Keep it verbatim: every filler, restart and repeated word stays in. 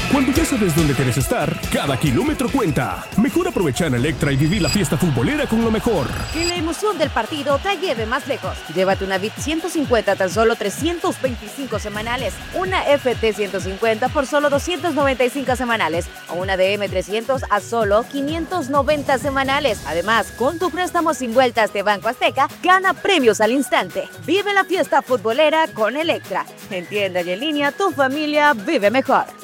Cuando ya sabes dónde quieres estar, cada kilómetro cuenta. Mejor aprovecha en Electra y viví la fiesta futbolera con lo mejor. Que la emoción del partido te lleve más lejos. Llévate una Bit ciento cincuenta a tan solo trescientos veinticinco semanales, una F T ciento cincuenta por solo doscientos noventa y cinco semanales o una D M trescientos a solo quinientos noventa semanales. Además, con tu préstamo sin vueltas de Banco Azteca, gana premios al instante. Vive la fiesta futbolera con Electra. En tienda y en línea, tu familia vive mejor.